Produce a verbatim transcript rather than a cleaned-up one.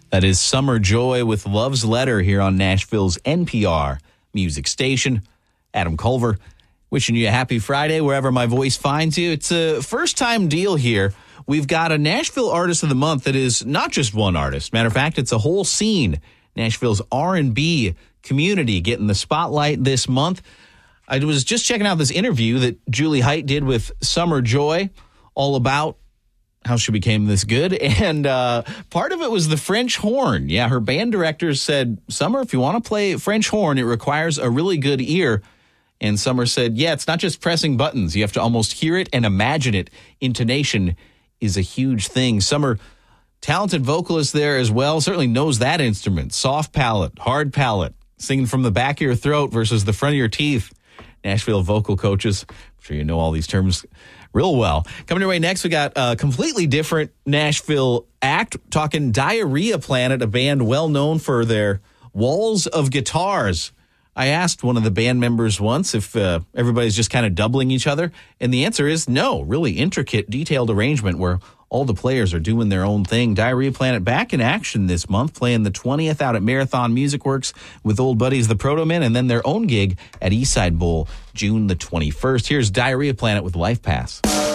That is Summer Joy with Love's Letter here on Nashville's N P R music station. Adam Culver, wishing you a happy Friday wherever my voice finds you. It's a first-time deal here. We've got a Nashville Artist of the Month that is not just one artist. Matter of fact, it's a whole scene. Nashville's R and B community getting the spotlight this month. I was just checking out this interview that Julie Height did with Summer Joy, all about how she became this good. And uh, part of it was the French horn. Yeah, her band director said, Summer, if you want to play French horn, it requires a really good ear. And Summer said, yeah, it's not just pressing buttons. You have to almost hear it and imagine it. Intonation is a huge thing. Summer, talented vocalist there as well, certainly knows that instrument. Soft palate, hard palate, singing from the back of your throat versus the front of your teeth. Nashville vocal coaches, I'm sure you know all these terms real well. Coming your way next, we got a completely different Nashville act, talking Diarrhea Planet, a band well known for their walls of guitars. I asked one of the band members once if uh, everybody's just kind of doubling each other, and the answer is no. Really intricate, detailed arrangement where all the players are doing their own thing. Diarrhea Planet back in action this month, playing the twentieth out at Marathon Music Works with old buddies the Proto-Men, and then their own gig at Eastside Bowl June the twenty-first. Here's Diarrhea Planet with Life Pass.